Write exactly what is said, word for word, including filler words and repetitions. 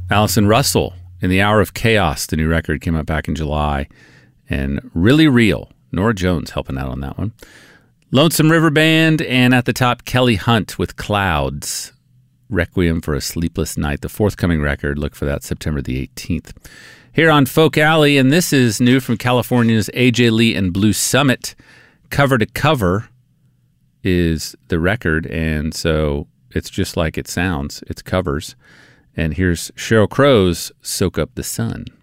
Allison Russell, In the Hour of Chaos, the new record came out back in July. And Really Real, Norah Jones helping out on that one. Lonesome River Band, and at the top, Kelly Hunt with Clouds. Requiem for a Sleepless Night, the forthcoming record. Look for that September the eighteenth. Here on Folk Alley, and this is new from California's A J Lee and Blue Summit. Cover to Cover is the record, and so it's just like it sounds. It's covers. And here's Sheryl Crow's Soak Up the Sun.